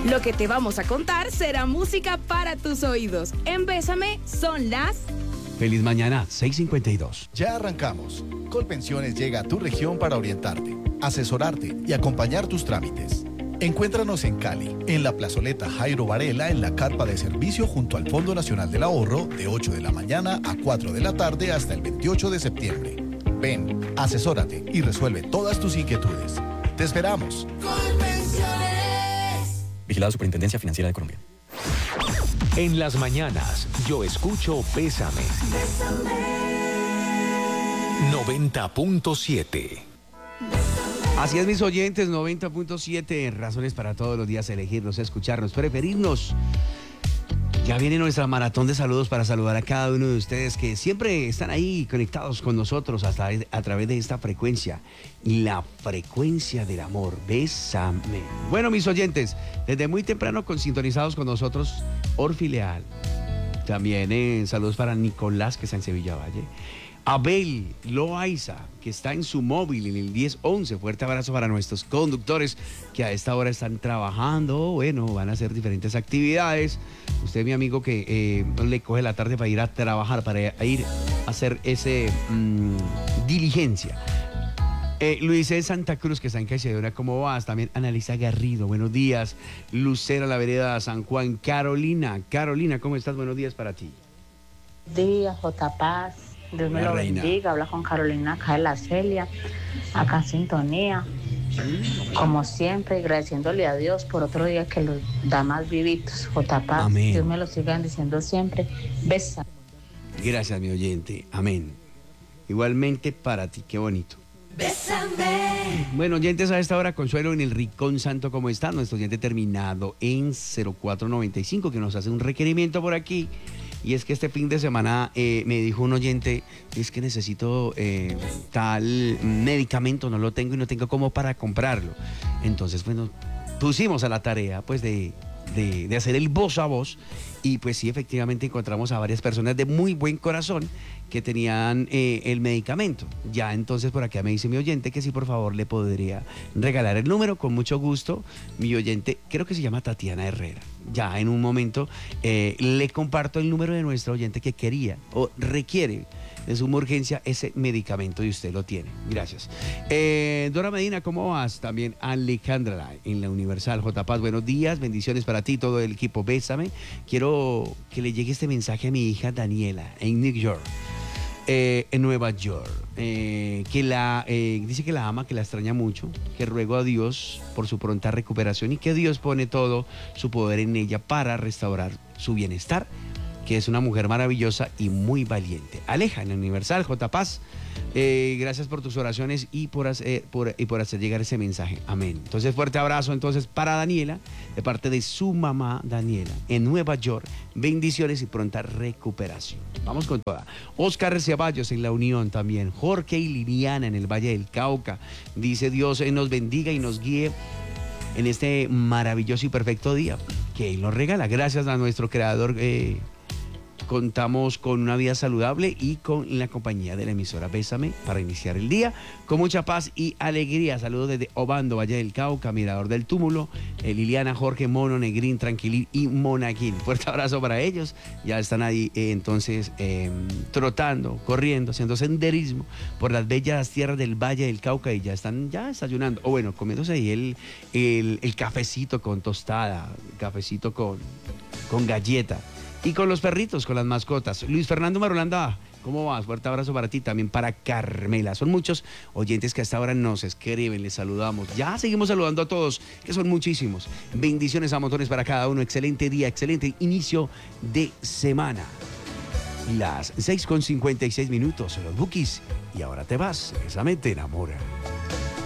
Lo que te vamos a contar será música para tus oídos. En Bésame son las... Feliz mañana, 6:52. Ya arrancamos. Colpensiones llega a tu región para orientarte, asesorarte y acompañar tus trámites. Encuéntranos en Cali, en la plazoleta Jairo Varela, en la carpa de servicio junto al Fondo Nacional del Ahorro, de 8 de la mañana a 4 de la tarde hasta el 28 de septiembre. Ven, asesórate y resuelve todas tus inquietudes. ¡Te esperamos! Colpensiones. Vigilado Superintendencia Financiera de Colombia. En las mañanas, yo escucho Bésame. 90.7. Así es, mis oyentes, 90.7, razones para todos los días elegirnos, escucharnos, preferirnos. Ya viene nuestra maratón de saludos para saludar a cada uno de ustedes que siempre están ahí conectados con nosotros hasta a través de esta frecuencia, la frecuencia del amor. Bésame. Bueno, mis oyentes, desde muy temprano sintonizados con nosotros, Orfi Leal. También saludos para Nicolás, que está en Sevilla Valle. Abel Loaiza, que está en su móvil en el 1011. Fuerte abrazo para nuestros conductores que a esta hora están trabajando. Bueno, van a hacer diferentes actividades. Usted, mi amigo, que le coge la tarde para ir a trabajar, para ir a hacer ese diligencia. Luis de Santa Cruz, que está en Caicedonia, ¿cómo vas? También Analisa Garrido, buenos días. Lucera, la vereda San Juan. Carolina, ¿cómo estás? Buenos días para ti. Buenos días, J. Paz. Dios me lo bendiga. Habla con Carolina acá de la Celia, acá en sintonía. Como siempre, agradeciéndole a Dios por otro día que los da más vivitos. J. Paz. Amén. Dios me lo siga diciendo siempre. Besa. Gracias, mi oyente. Amén. Igualmente para ti, qué bonito. Bésame. Bueno, oyentes, a esta hora, Consuelo en el Rincón Santo, ¿cómo está? Nuestro oyente terminado en 0495, que nos hace un requerimiento por aquí. Y es que este fin de semana me dijo un oyente, es que necesito tal medicamento, no lo tengo y no tengo cómo para comprarlo. Entonces, bueno, pusimos a la tarea pues de hacer el voz a voz y pues sí, efectivamente encontramos a varias personas de muy buen corazón que tenían el medicamento. Ya entonces por acá me dice mi oyente que sí, por favor, le podría regalar el número, con mucho gusto. Mi oyente, creo que se llama Tatiana Herrera. Ya en un momento le comparto el número de nuestra oyente que quería o requiere de suma urgencia ese medicamento y usted lo tiene. Gracias. Dora Medina, ¿cómo vas? También Alejandra en la Universal. J. Paz, buenos días, bendiciones para ti, todo el equipo. Bésame. Quiero que le llegue este mensaje a mi hija Daniela en New York. En Nueva York, dice que la ama, que la extraña mucho, que ruego a Dios por su pronta recuperación y que Dios pone todo su poder en ella para restaurar su bienestar, que es una mujer maravillosa y muy valiente. Aleja en el Universal. J. Paz, gracias por tus oraciones y por hacer llegar ese mensaje. Amén. Entonces, fuerte abrazo entonces para Daniela, de parte de su mamá Daniela, en Nueva York. Bendiciones y pronta recuperación. Vamos con toda. Oscar Ceballos en La Unión también. Jorge y Liliana en el Valle del Cauca. Dice Dios nos bendiga y nos guíe en este maravilloso y perfecto día que Él nos regala. Gracias a nuestro creador. Contamos con una vida saludable y con la compañía de la emisora Bésame para iniciar el día con mucha paz y alegría. Saludos desde Obando, Valle del Cauca, Mirador del Túmulo, Liliana, Jorge, Mono, Negrín, Tranquilín y Monaguín. Fuerte abrazo para ellos. Ya están ahí entonces trotando, corriendo, haciendo senderismo por las bellas tierras del Valle del Cauca y ya están desayunando. O bueno, comiéndose ahí el cafecito con tostada, cafecito con galleta. Y con los perritos, con las mascotas. Luis Fernando Marulanda, ¿cómo vas? Fuerte abrazo para ti, también para Carmela. Son muchos oyentes que hasta ahora nos escriben, les saludamos. Ya seguimos saludando a todos, que son muchísimos. Bendiciones a montones para cada uno. Excelente día, excelente inicio de semana. Las 6:56, los Bukis. Y ahora te vas, Bésame te enamora.